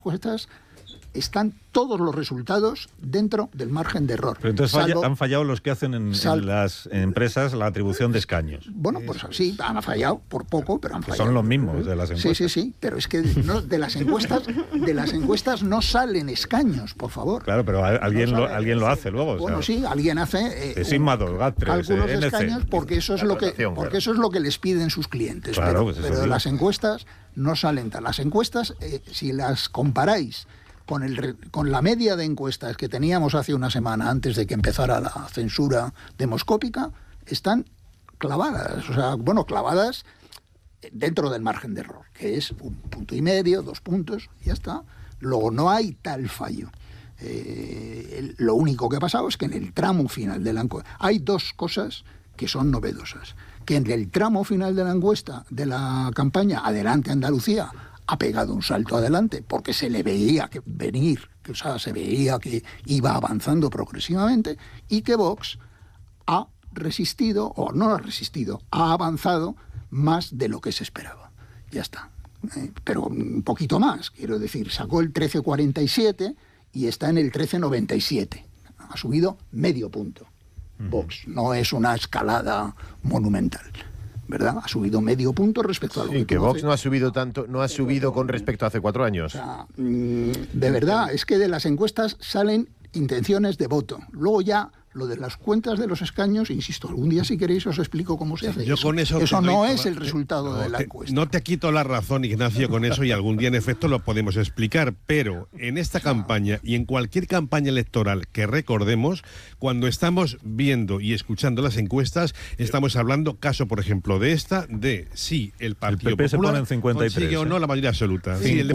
encuestas están todos los resultados dentro del margen de error. Pero entonces han fallado los que hacen en las empresas la atribución de escaños. Bueno, pues sí, han fallado por poco, pero han fallado. Son los mismos de las encuestas. Sí, pero es que no, de las encuestas no salen escaños, por favor. Claro, pero alguien lo hace luego. Bueno, o sea, sí, alguien hace cálculos de escaños porque eso es lo que les piden sus clientes. Claro, pero las encuestas no salen tal. Las encuestas, si las comparáis con la media de encuestas que teníamos hace una semana antes de que empezara la censura demoscópica, están clavadas, clavadas dentro del margen de error, que es 1,5 puntos, 2 puntos, y ya está. Luego no hay tal fallo. Lo único que ha pasado es que en el tramo final de la encuesta hay dos cosas que son novedosas. Que en el tramo final de la encuesta, de la campaña Adelante Andalucía, ha pegado un salto adelante porque se le veía venir, se veía que iba avanzando progresivamente, y que Vox ha resistido, o no ha resistido, ha avanzado más de lo que se esperaba. Ya está. Pero un poquito más, quiero decir, sacó el 13,47 y está en el 13,97. Ha subido medio punto. Vox no es una escalada monumental, ¿verdad? Ha subido medio punto respecto a lo que Vox no ha subido tanto, no ha subido con respecto a hace 4 años. O sea, de verdad, es que de las encuestas salen intenciones de voto. Luego ya lo de las cuentas de los escaños, insisto, algún día si queréis os explico cómo se hace. Eso no es el resultado de la encuesta. No te quito la razón, Ignacio, con eso, y algún día en efecto lo podemos explicar, pero en esta campaña y en cualquier campaña electoral que recordemos, cuando estamos viendo y escuchando las encuestas, estamos hablando, caso por ejemplo de esta, de si el Partido PP Popular se pone en 53, consigue o no la mayoría absoluta.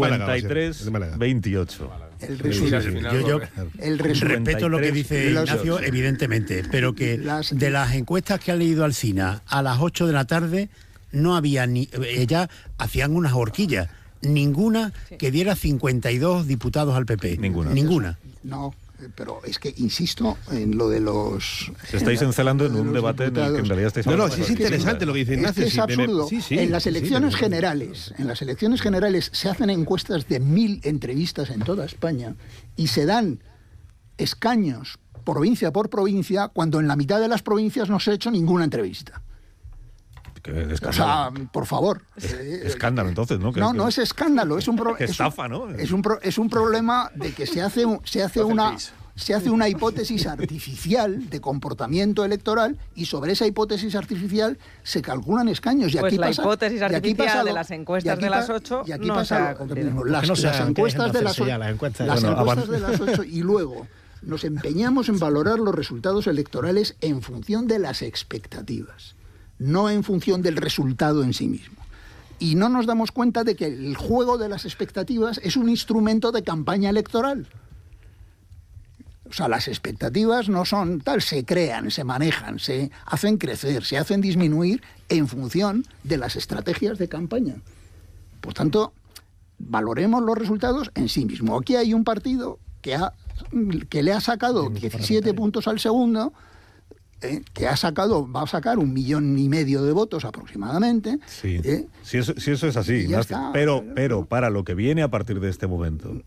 53-28. El resultado. Respeto lo que dice Ignacio, evidentemente, pero que de las encuestas que ha leído Alsina a las 8 de la tarde no había ni... Ellas hacían unas horquillas, ninguna que diera 52 diputados al PP. Ninguna. No, pero es que insisto en lo de los... Se estáis encelando en un debate en el que en realidad estáis hablando. No, sí es interesante lo que dice Ignacio. Es absurdo. En las elecciones generales se hacen encuestas de 1.000 entrevistas en toda España y se dan escaños provincia por provincia cuando en la mitad de las provincias no se ha hecho ninguna entrevista. O sea, por favor. Escándalo, entonces, ¿no? No es escándalo, es un estafa, ¿no? Es un problema de que se hace una hipótesis artificial de comportamiento electoral y sobre esa hipótesis artificial se calculan escaños. Y pues aquí la hipótesis artificial de las encuestas de las 8 no se ha cumplido. Las encuestas de las 8 y luego nos empeñamos en valorar los resultados electorales en función de las expectativas, no en función del resultado en sí mismo. Y no nos damos cuenta de que el juego de las expectativas es un instrumento de campaña electoral. O sea, las expectativas no son tal, se crean, se manejan, se hacen crecer, se hacen disminuir en función de las estrategias de campaña. Por tanto, valoremos los resultados en sí mismo. Aquí hay un partido que le ha sacado 17 puntos al segundo, que va a sacar 1,5 millones de votos aproximadamente. Sí, si eso es así, Ignacio. Pero para lo que viene a partir de este momento,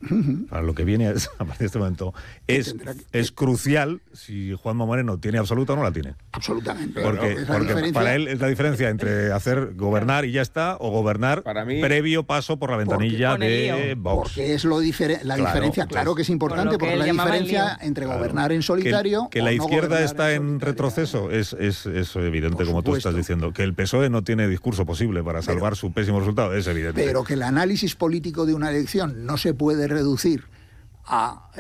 es crucial si Juanma Moreno tiene absoluta o no la tiene. Absolutamente. Porque para él es la diferencia entre hacer gobernar y ya está, o gobernar previo paso por la ventanilla de Vox. Porque es la diferencia, claro que es importante, porque la diferencia entre gobernar en solitario... Que la izquierda está en retroceso es evidente, como tú estás diciendo. Que el PSOE no tiene discurso posible para salvar su pésimo resultado, es evidente. Pero que el análisis político de una elección no se puede reducir a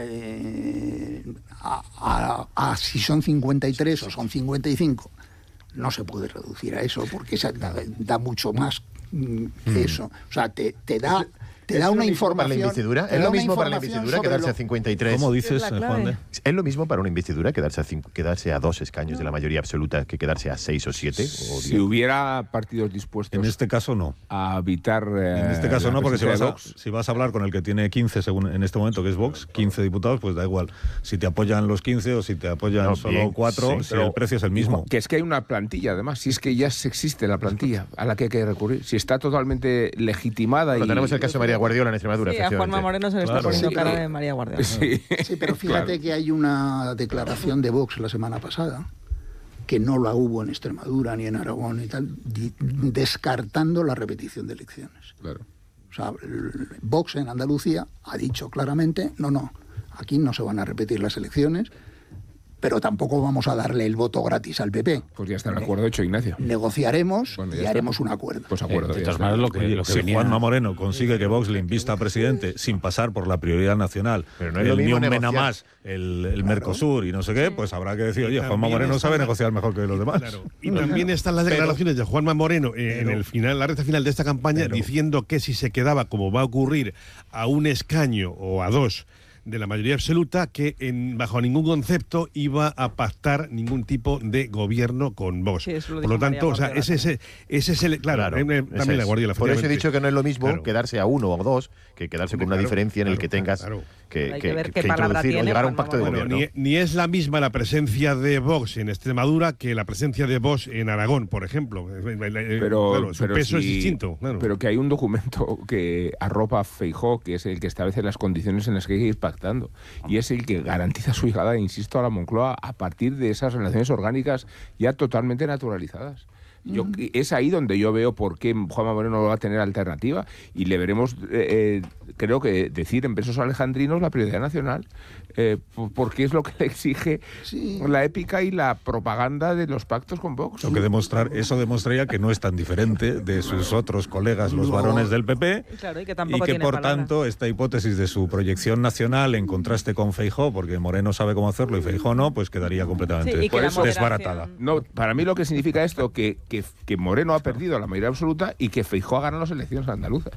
si son 53 o son 55. No se puede reducir a eso, porque da mucho más que eso. O sea, te da una información. ¿Es lo mismo para la investidura quedarse a 53? ¿Cómo dices, Juan? ¿Es lo mismo para una investidura quedarse a 2 escaños de la mayoría absoluta que quedarse a 6 o 7? Si hubiera partidos dispuestos... En este caso no. A evitar... en este caso no, porque si vas a hablar con el que tiene 15 según en este momento, que es Vox, 15 diputados, pues da igual. Si te apoyan los 15 o si te apoyan solo 4, si el precio es el mismo. Que es que hay una plantilla, además. Si es que ya existe la plantilla a la que hay que recurrir. Si está totalmente legitimada. Tenemos el caso de María Guardiola en Extremadura. Sí, a Juanma Moreno se le está poniendo cara de María Guardiola. Sí, pero fíjate que hay una declaración de Vox la semana pasada, que no la hubo en Extremadura ni en Aragón y tal, descartando la repetición de elecciones. Claro. O sea, Vox en Andalucía ha dicho claramente, no, aquí no se van a repetir las elecciones, pero tampoco vamos a darle el voto gratis al PP. Pues ya está el acuerdo hecho, Ignacio. Negociaremos y haremos un acuerdo. Pues acuerdo. De todas maneras, si Juanma Moreno consigue que Vox le invista a presidente sin pasar por la prioridad nacional, pero no es ni un mena más, el Mercosur y no sé qué, pues habrá que decir, oye, Juanma Moreno sabe negociar mejor que los demás. Claro. Y también están las declaraciones de Juanma Moreno en el final, la recta final de esta campaña, diciendo que si se quedaba, como va a ocurrir, a un escaño o a dos de la mayoría absoluta, que bajo ningún concepto iba a pactar ningún tipo de gobierno con Vox. Sí, por lo tanto, o sea, ese es el... Claro, también la Guardiola. Por eso he dicho que no es lo mismo quedarse a uno o dos que quedarse con una diferencia en el que tengas que introducir o llegar a un pacto de gobierno. Ni es la misma la presencia de Vox en Extremadura que la presencia de Vox en Aragón, por ejemplo. Pero su peso es distinto. Claro. Pero que hay un documento que arropa a Feijóo, que es el que establece las condiciones en las que hay que ir pactando. Y es el que garantiza su llegada, insisto, a la Moncloa a partir de esas relaciones orgánicas ya totalmente naturalizadas. Es ahí donde yo veo por qué Juanma Moreno va a tener alternativa y le veremos, creo que decir en versos alejandrinos la prioridad nacional, porque es lo que le exige la épica y la propaganda de los pactos con Vox. Eso demostraría que no es tan diferente de sus otros colegas, los varones del PP, claro, y que por tanto esta hipótesis de su proyección nacional en contraste con Feijóo, porque Moreno sabe cómo hacerlo y Feijóo no, pues quedaría completamente desbaratada. No, para mí lo que significa esto que Moreno ha perdido la mayoría absoluta y que Feijóo ha ganado las elecciones andaluzas.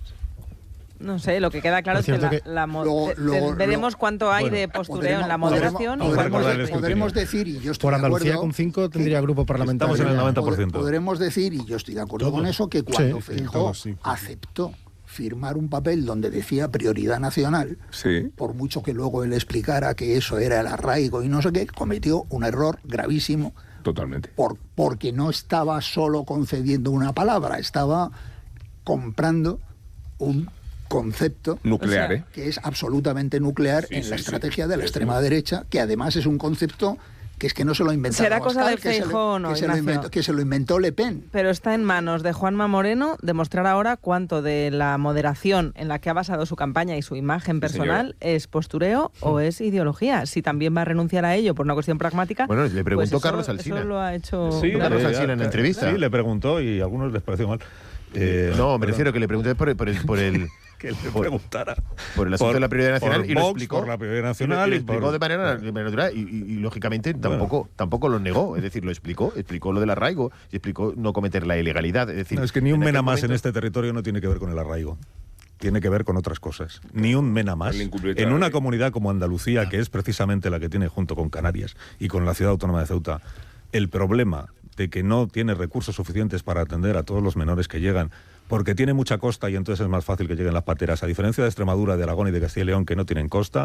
No sé, lo que queda claro es que veremos cuánto hay de postureo en la moderación. Podremos decir, y yo estoy por de Andalucía acuerdo, con 5 tendría grupo parlamentario. Estamos en el 90%. Podremos decir, y yo estoy de acuerdo con eso, que cuando Feijóo aceptó firmar un papel donde decía prioridad nacional, por mucho que luego él explicara que eso era el arraigo y no sé qué, cometió un error gravísimo. Totalmente. Porque no estaba solo concediendo una palabra, estaba comprando un concepto nuclear, que es absolutamente nuclear en la estrategia de la extrema derecha, que además es un concepto que es que no se lo inventó. ¿Será cosa de Feijóo o no, que se lo inventó Le Pen. Pero está en manos de Juanma Moreno demostrar ahora cuánto de la moderación en la que ha basado su campaña y su imagen personal es postureo o es ideología. Si también va a renunciar a ello por una cuestión pragmática. Bueno, le preguntó Carlos Alsina. Eso lo ha hecho Carlos Alsina en la entrevista. Sí, le preguntó y a algunos les pareció mal. No, me refiero que le pregunté por el que le preguntara por el asunto de la prioridad nacional y lo explicó por la prioridad nacional y lo explicó de manera natural y lógicamente tampoco lo negó, es decir, lo explicó lo del arraigo y explicó no cometer la ilegalidad, es decir, es que ni un mena más en este territorio no tiene que ver con el arraigo. Tiene que ver con otras cosas. Ni un mena más. En una comunidad como Andalucía, que es precisamente la que tiene junto con Canarias y con la ciudad autónoma de Ceuta, el problema de que no tiene recursos suficientes para atender a todos los menores que llegan, porque tiene mucha costa y entonces es más fácil que lleguen las pateras, a diferencia de Extremadura, de Aragón y de Castilla y León, que no tienen costa.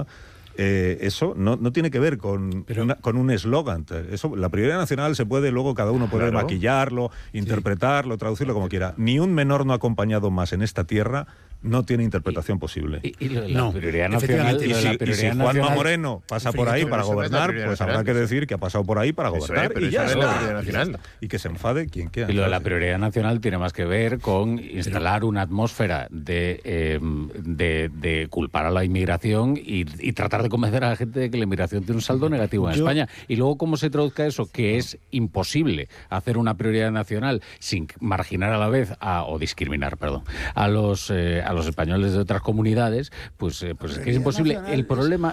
Eso no tiene que ver con un eslogan. La prioridad nacional se puede, luego cada uno puede maquillarlo, interpretarlo, traducirlo como quiera. Ni un menor no acompañado más en esta tierra no tiene interpretación posible. La prioridad nacional. Y si Juanma Moreno pasa por ahí para gobernar, pues habrá que decir que ha pasado por ahí para gobernar y ya está. Y que se enfade quien quiera. Y lo de la prioridad nacional tiene más que ver con instalar una atmósfera de culpar a la inmigración y tratar de convencer a la gente de que la inmigración tiene un saldo negativo en España. Y luego, ¿cómo se traduzca eso? Que es imposible hacer una prioridad nacional sin marginar a la vez, o discriminar, perdón, a los españoles de otras comunidades, pues es que es imposible. El problema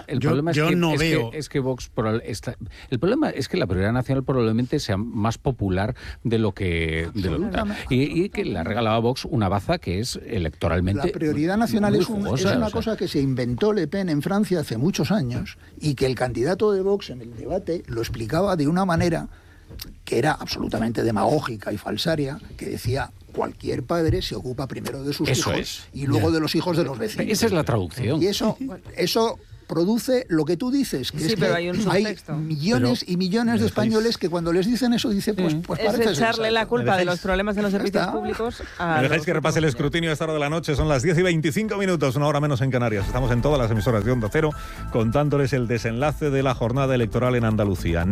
es que Vox el problema es que la prioridad nacional probablemente sea más popular de lo que y que le ha regalado a Vox una baza que es electoralmente. La prioridad nacional es una cosa que se inventó Le Pen en Francia hace muchos años y que el candidato de Vox en el debate lo explicaba de una manera que era absolutamente demagógica y falsaria, que decía: cualquier padre se ocupa primero de sus hijos y luego de los hijos de los vecinos. Esa es la traducción. Y eso produce lo que tú dices, que es que hay millones y millones de españoles que cuando les dicen eso dicen, pues parece es echarle la culpa de los problemas de los servicios públicos a... ¿Me dejáis que repase el escrutinio a esta hora de la noche? Son las 10:25 minutos, una hora menos en Canarias. Estamos en todas las emisoras de Onda Cero contándoles el desenlace de la jornada electoral en Andalucía.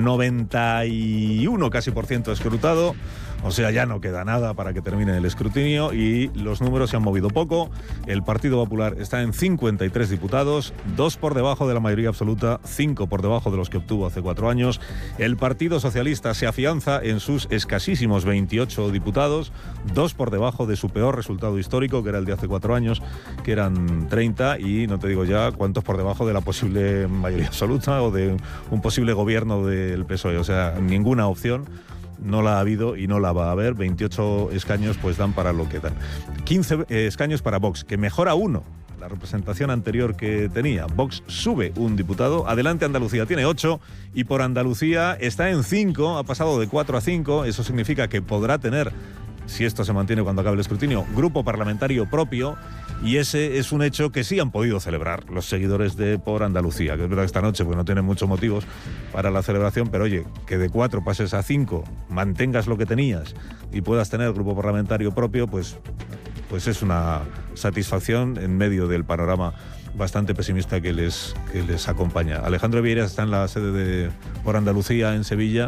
91% casi escrutado, o sea, ya no queda nada para que termine el escrutinio y los números se han movido poco. El Partido Popular está en 53 diputados, 2 por debajo de la mayoría absoluta, 5 por debajo de los que obtuvo hace 4 años. El Partido Socialista se afianza en sus escasísimos 28 diputados, 2 por debajo de su peor resultado histórico, que era el de hace 4 años, que eran 30, y no te digo ya cuántos por debajo de la posible mayoría absoluta o de un posible gobierno del PSOE. O sea, ninguna opción. No la ha habido y no la va a haber. 28 escaños pues dan para lo que dan. 15 escaños para Vox, que mejora 1. La representación anterior que tenía. Vox sube un diputado. Adelante Andalucía tiene 8 y por Andalucía está en 5. Ha pasado de 4 a 5. Eso significa que podrá tener, si esto se mantiene cuando acabe el escrutinio, grupo parlamentario propio, y ese es un hecho que sí han podido celebrar los seguidores de Por Andalucía, que es verdad que esta noche pues no tienen muchos motivos para la celebración, pero oye, que de 4 pases a 5, mantengas lo que tenías y puedas tener grupo parlamentario propio, pues es una satisfacción en medio del panorama bastante pesimista que les acompaña. Alejandro Vieiras está en la sede de Por Andalucía en Sevilla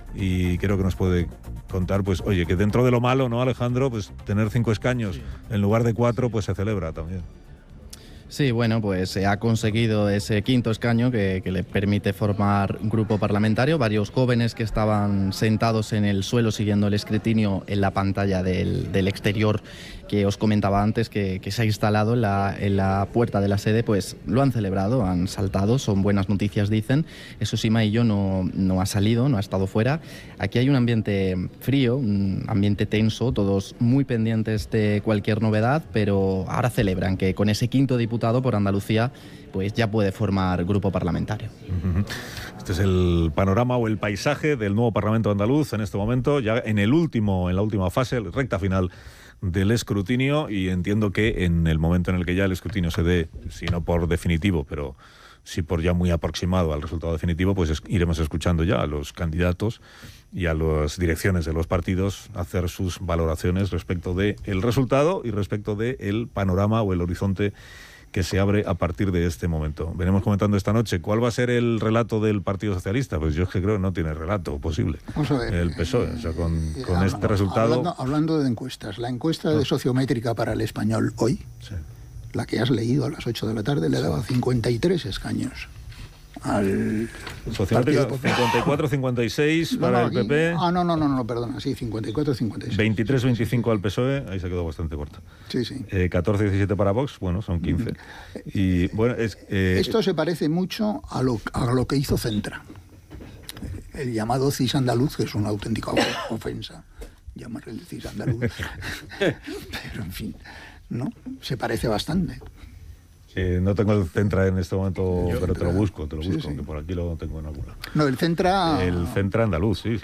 y creo que nos puede contar, pues oye, que dentro de lo malo, ¿no, Alejandro? Pues tener 5 escaños en lugar de 4, pues se celebra también. Sí, bueno, pues se ha conseguido ese 5º escaño que le permite formar un grupo parlamentario. Varios jóvenes que estaban sentados en el suelo siguiendo el escrutinio en la pantalla del exterior que os comentaba antes, que se ha instalado en la puerta de la sede, pues lo han celebrado, han saltado, son buenas noticias, dicen. Eso sí, Maillo no ha salido, no ha estado fuera. Aquí hay un ambiente frío, un ambiente tenso, todos muy pendientes de cualquier novedad, pero ahora celebran que con ese 5º diputado por Andalucía, pues ya puede formar grupo parlamentario. Este es el panorama o el paisaje del nuevo Parlamento andaluz en este momento, ya en la última fase, recta final del escrutinio, y entiendo que en el momento en el que ya el escrutinio se dé, si no por definitivo, pero sí por ya muy aproximado al resultado definitivo, pues iremos escuchando ya a los candidatos y a las direcciones de los partidos hacer sus valoraciones respecto del resultado y respecto del panorama o el horizonte que se abre a partir de este momento. Veremos comentando esta noche cuál va a ser el relato del Partido Socialista. Pues yo es que creo que no tiene relato posible. Vamos a ver, el PSOE, o sea, con este resultado... Hablando de encuestas, la encuesta de sociométrica para El Español hoy, sí, la que has leído a las 8 de la tarde, le daba 53 escaños al Sociométrica, 54-56 para el PP. No, perdona, sí, 54-56. 23-25 al PSOE, ahí se quedó bastante corta. Sí, sí. 14-17 para Vox, bueno, son 15. Y bueno, esto se parece mucho a lo que hizo Centra. El llamado CIS andaluz, que es una auténtica ofensa, llamarle el CIS andaluz. Pero en fin, ¿no? Se parece bastante. No tengo el Centra en este momento, pero te lo busco, sí. Que por aquí lo tengo en alguna. No, el Centra... El Centra andaluz, sí.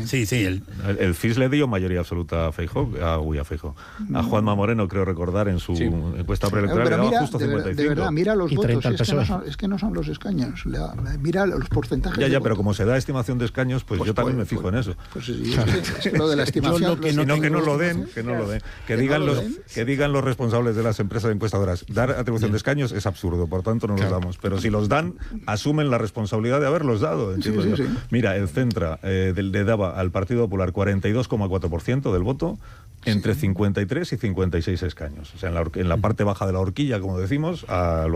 El CIS le dio mayoría absoluta a Feijóo, a Juanma Moreno, creo recordar, en su encuesta preelectoral, le daba justo 55. De verdad, mira los votos, es que no son los escaños. Mira los porcentajes Ya, pero como se da estimación de escaños, pues yo también me fijo en eso. Pues sí, es que lo de la estimación... que no lo den. Que digan los responsables de las empresas encuestadoras, dar atribución de escaños es absurdo, por tanto no los damos. Pero si los dan, asumen la responsabilidad de haberlos dado. Sí. Mira, el Centra le daba al Partido Popular 42,4% del voto, entre 53 y 56 escaños. O sea, en la parte baja de la horquilla, como decimos, lo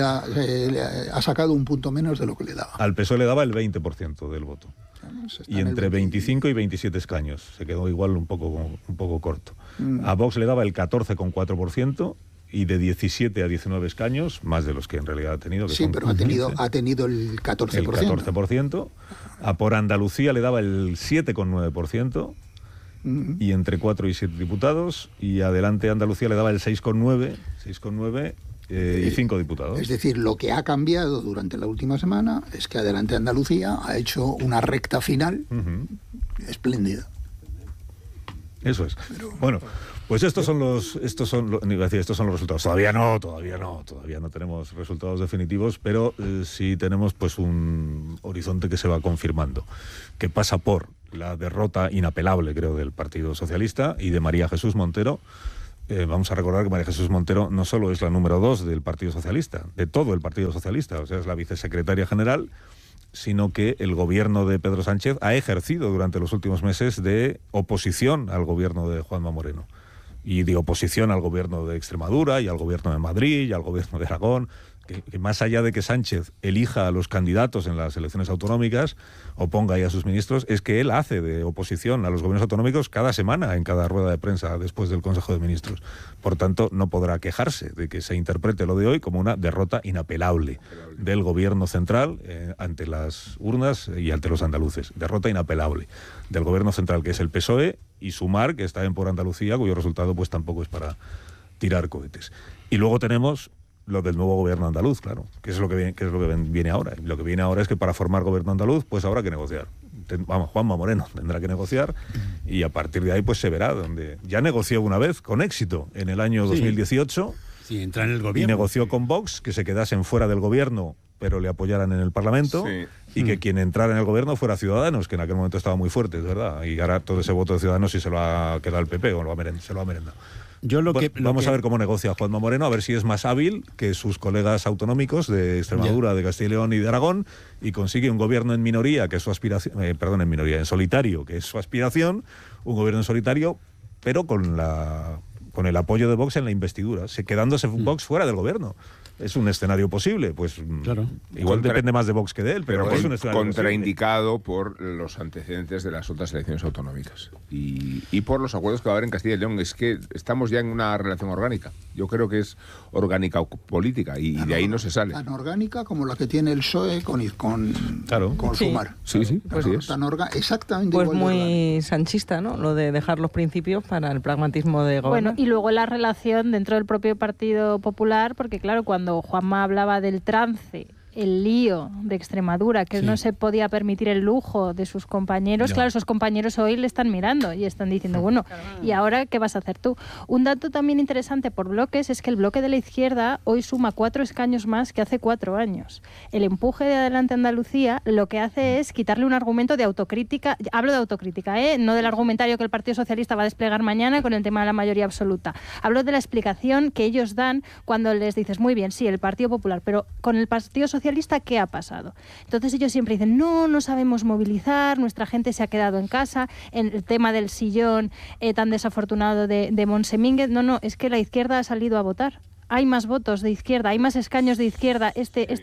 ha sacado un punto menos de lo que le daba. Al PSOE le daba el 20% del voto. Y entre 25 y 27 escaños. Se quedó igual un poco corto. A Vox le daba el 14,4%. Y de 17 a 19 escaños, más de los que en realidad ha tenido. Que sí, pero ha tenido el 14%. El 14%. A Por Andalucía le daba el 7,9%. Y entre 4 y 7 diputados. Y Adelante Andalucía le daba el 6,9% y 5 diputados. Es decir, lo que ha cambiado durante la última semana es que Adelante Andalucía ha hecho una recta final espléndida. Eso es. Bueno, Pues estos son los resultados. Todavía no tenemos resultados definitivos, pero sí tenemos pues un horizonte que se va confirmando, que pasa por la derrota inapelable, creo, del Partido Socialista y de María Jesús Montero. Vamos a recordar que María Jesús Montero no solo es la número 2 del Partido Socialista, de todo el Partido Socialista, o sea, es la vicesecretaria general, sino que el gobierno de Pedro Sánchez ha ejercido durante los últimos meses de oposición al gobierno de Juanma Moreno y de oposición al gobierno de Extremadura y al gobierno de Madrid y al gobierno de Aragón, que más allá de que Sánchez elija a los candidatos en las elecciones autonómicas o ponga ahí a sus ministros, es que él hace de oposición a los gobiernos autonómicos cada semana en cada rueda de prensa después del Consejo de Ministros. Por tanto, no podrá quejarse de que se interprete lo de hoy como una derrota inapelable del gobierno central ante las urnas y ante los andaluces. Derrota inapelable del gobierno central, que es el PSOE, y Sumar, que está en Por Andalucía, cuyo resultado pues tampoco es para tirar cohetes. Y luego tenemos lo del nuevo gobierno andaluz, claro, que es lo que viene ahora. Lo que viene ahora es que para formar gobierno andaluz, pues habrá que negociar. Juanma Moreno tendrá que negociar y a partir de ahí pues se verá, donde ya negoció una vez con éxito en el año 2018. Sí, entra en el gobierno. Y negoció con Vox que se quedasen fuera del gobierno, pero le apoyaran en el Parlamento, y que quien entrara en el gobierno fuera Ciudadanos, que en aquel momento estaba muy fuerte, es verdad. Y ahora todo ese voto de Ciudadanos sí se lo ha quedado al PP, o se lo ha merendado. Vamos a ver cómo negocia Juanma Moreno, a ver si es más hábil que sus colegas autonómicos de Extremadura, de Castilla y León y de Aragón, y consigue un gobierno en minoría, que es su aspiración, en solitario, que es su aspiración, un gobierno en solitario, pero con el apoyo de Vox en la investidura, quedándose Vox fuera del gobierno. Es un escenario posible, pues claro. Igual depende más de Vox que de él, pero es un escenario contraindicado por los antecedentes de las otras elecciones autonómicas y por los acuerdos que va a haber en Castilla y León. Es que estamos ya en una relación orgánica. Yo creo que es orgánica o política y de ahí no se sale. Tan orgánica como la que tiene el PSOE con Sumar. Sí, así es. Exactamente pues igual. Pues muy sanchista, ¿no? Lo de dejar los principios para el pragmatismo de gobierno. Bueno, y luego la relación dentro del propio Partido Popular, porque claro, cuando Juanma hablaba del trance, el lío de Extremadura, que no se podía permitir el lujo de sus compañeros, claro, esos compañeros hoy le están mirando y están diciendo, bueno, ¿y ahora qué vas a hacer tú? Un dato también interesante por bloques es que el bloque de la izquierda hoy suma 4 escaños más que hace 4 años. El empuje de Adelante Andalucía lo que hace es quitarle un argumento de autocrítica, hablo de autocrítica, no del argumentario que el Partido Socialista va a desplegar mañana con el tema de la mayoría absoluta. Hablo de la explicación que ellos dan cuando les dices, muy bien, sí, el Partido Popular, pero con el Partido Socialista, ¿qué ha pasado? Entonces ellos siempre dicen, no sabemos movilizar, nuestra gente se ha quedado en casa, en el tema del sillón tan desafortunado de Monsemínguez, es que la izquierda ha salido a votar. Hay más votos de izquierda, hay más escaños de izquierda este